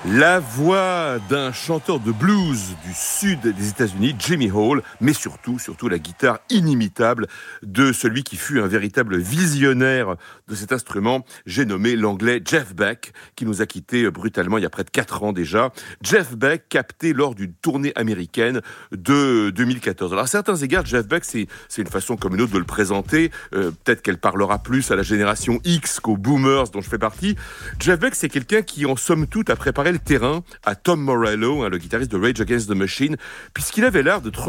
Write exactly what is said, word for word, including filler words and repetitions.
La voix d'un chanteur de blues du sud des États-Unis, Jimmy Hall, mais surtout, surtout la guitare inimitable de celui qui fut un véritable visionnaire de cet instrument, j'ai nommé l'anglais Jeff Beck, qui nous a quittés brutalement il y a près de quatre ans déjà. Jeff Beck, capté lors d'une tournée américaine de deux mille quatorze. Alors à certains égards, Jeff Beck, c'est, c'est une façon comme une autre de le présenter. Euh, peut-être qu'elle parlera plus à la génération X qu'aux boomers dont je fais partie. Jeff Beck, c'est quelqu'un qui, en somme toute, a préparé le terrain à Tom Morello, hein, le guitariste de Rage Against the Machine, puisqu'il avait l'air de